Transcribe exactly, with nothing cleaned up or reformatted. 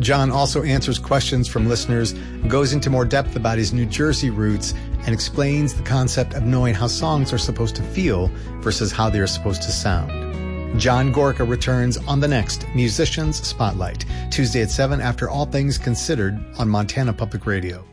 John also answers questions from listeners, goes into more depth about his New Jersey roots, and explains the concept of knowing how songs are supposed to feel versus how they are supposed to sound. John Gorka returns on the next Musicians Spotlight, Tuesday at seven after All Things Considered on Montana Public Radio.